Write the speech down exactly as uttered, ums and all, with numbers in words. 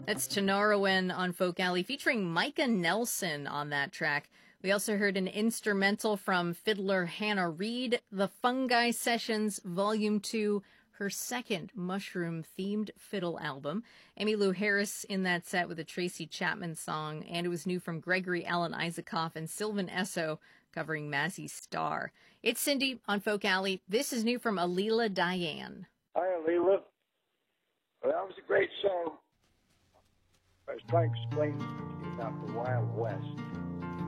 That's Tanarawen on Folk Alley featuring Micah Nelson on that track. We also heard an instrumental from fiddler Hannah Reid, The Fungi Sessions, Volume two, her second mushroom-themed fiddle album. Emmylou Harris in that set with a Tracy Chapman song, and it was new from Gregory Alan Isaacoff and Sylvan Esso covering Mazzy Star. It's Cindy on Folk Alley. This is new from Alila Diane. Hi, Alila. Well, that was a great song. I was trying to explain to you about the Wild West.